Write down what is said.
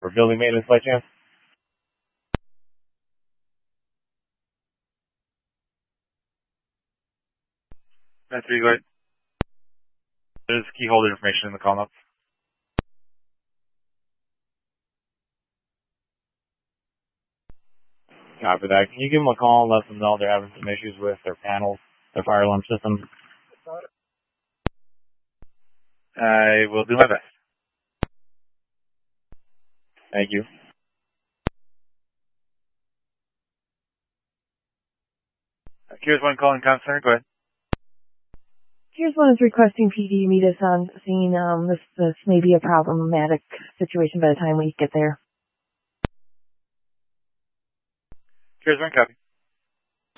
for building maintenance by chance? That's pretty good. There's key holder information in the call notes. Copy that. Can you give them a call and let them know they're having some issues with their panels, their fire alarm system? I will do my best. Thank you. Here's one calling concern. Go ahead. Here's one is requesting PD meet us on scene. This may be a problematic situation by the time we get there. Here's one copy.